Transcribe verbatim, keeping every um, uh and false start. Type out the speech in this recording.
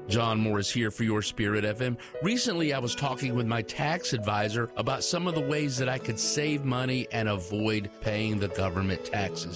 John Morris here for Your Spirit F M. Recently, I was talking with my tax advisor about some of the ways that I could save money and avoid paying the government taxes.